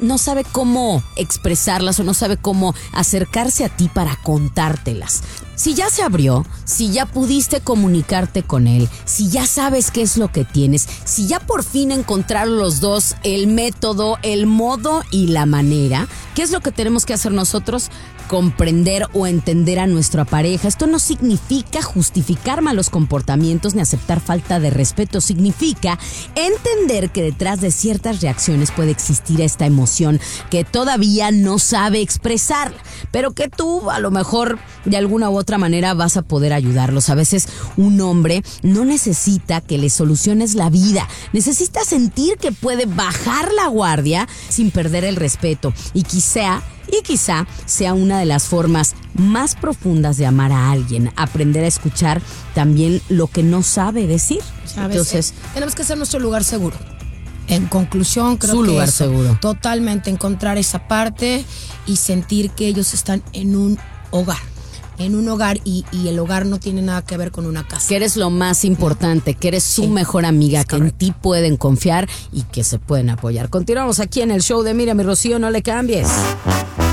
no sabe cómo expresarlas o no sabe cómo acercarse a ti para contártelas. Si ya se abrió, si ya pudiste comunicarte con él, si ya sabes qué es lo que tienes, si ya por fin encontraron los dos el método, el modo y la manera, ¿qué es lo que tenemos que hacer nosotros? Comprender o entender a nuestra pareja. Esto no significa justificar malos comportamientos ni aceptar falta de respeto. Significa entender que detrás de ciertas reacciones puede existir esta emoción que todavía no sabe expresar, pero que tú a lo mejor de alguna u otra manera vas a poder ayudarlos. A veces un hombre no necesita que le soluciones la vida, necesita sentir que puede bajar la guardia sin perder el respeto y quizá sea una de las formas más profundas de amar a alguien, aprender a escuchar también lo que no sabe decir. ¿Sabes? Entonces, tenemos que ser nuestro lugar seguro. En conclusión, creo su que lugar eso, seguro. Totalmente encontrar esa parte y sentir que ellos están en un hogar. En un hogar y el hogar no tiene nada que ver con una casa. Que eres lo más importante, que eres su mejor amiga, que en ti pueden confiar y que se pueden apoyar. Continuamos aquí en el show de Miriam y Rocío, no le cambies.